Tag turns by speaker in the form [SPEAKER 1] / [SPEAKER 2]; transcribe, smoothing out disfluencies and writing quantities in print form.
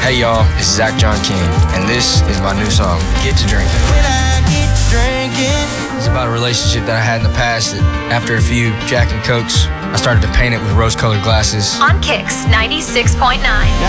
[SPEAKER 1] Hey y'all, it's Zach John King, and this is my new song, Get to Drinking. It's about a relationship that I had in the past that after a few Jack and Cokes, I started to paint it with rose-colored glasses.
[SPEAKER 2] On Kicks 96.9.